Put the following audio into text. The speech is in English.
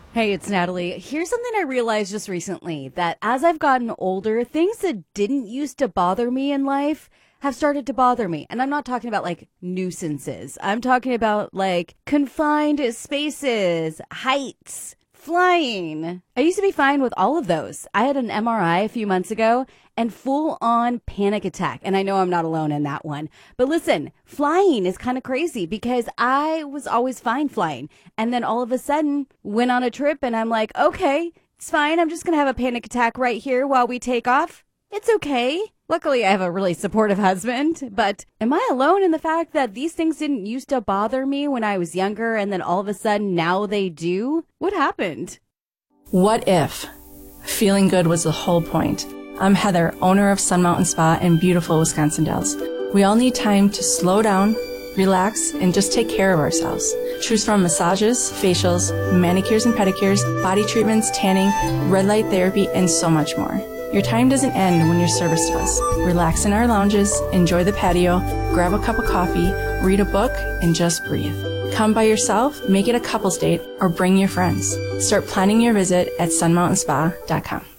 Hey, it's Natalie. Here's something I realized just recently that as I've gotten older, things that didn't used to bother me in life have started to bother me. And I'm not talking about like nuisances. I'm talking about like confined spaces, heights, flying. I used to be fine with all of those. I had an MRI a few months ago and full on panic attack. And I know I'm not alone in that one. But listen, flying is kind of crazy because I was always fine flying. And then all of a sudden went on a trip and I'm like, okay, it's fine. I'm just going to have a panic attack right here while we take off. It's okay. Luckily, I have a really supportive husband, but am I alone in the fact that these things didn't used to bother me when I was younger and then all of a sudden now they do? What happened? What if feeling good was the whole point? I'm Heather, owner of Sun Mountain Spa in beautiful Wisconsin Dells. We all need time to slow down, relax, and just take care of ourselves. Choose from massages, facials, manicures and pedicures, body treatments, tanning, red light therapy, and so much more. Your time doesn't end when you're serviced to us. Relax in our lounges, enjoy the patio, grab a cup of coffee, read a book, and just breathe. Come by yourself, make it a couple's date, or bring your friends. Start planning your visit at sunmountainspa.com.